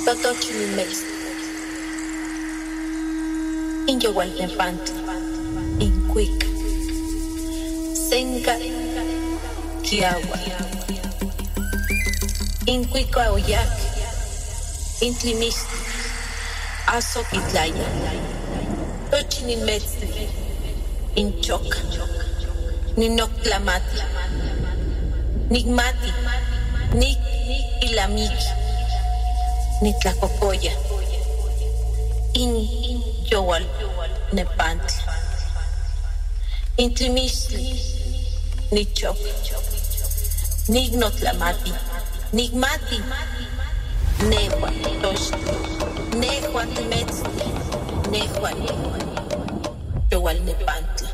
Totochimilmex, Inyowaltepantli, Incuic, Senca, Kiawa, Incuica Oyac, Intlimistli, Azoquitlaya, Tochimilmetzli, Inchoca, Ninoctlamati, Nigmati, Nik Ilamiki, Nitlacopoya, In Yowal Nepantli, Intlimistli, Nichop, Nignotlamati, Nigmati, Nehua Tosh, Nehua Timetzli, Nehua Yowal Nepantli.